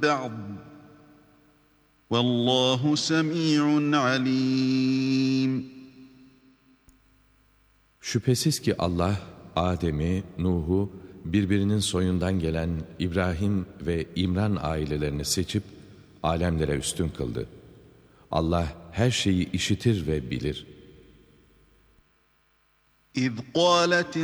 بَعْضٍ وَاللّٰهُ سَمِيعٌ عَلِيمٌ. Şüphesiz ki Allah, Adem'i, Nuh'u, birbirinin soyundan gelen İbrahim ve İmran ailelerini seçip, alemlere üstün kıldı. Allah her şeyi işitir ve bilir. İz قَالَتِ